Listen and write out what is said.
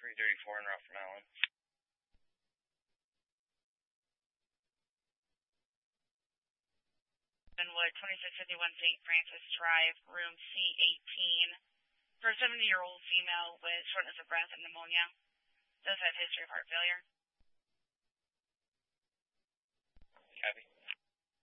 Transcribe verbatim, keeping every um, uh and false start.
three thirty-four en route from Allen. Wood, twenty-six fifty-one Saint Francis Drive, room C eighteen, for a seventy-year-old female with shortness of breath and pneumonia. Does have history of heart failure.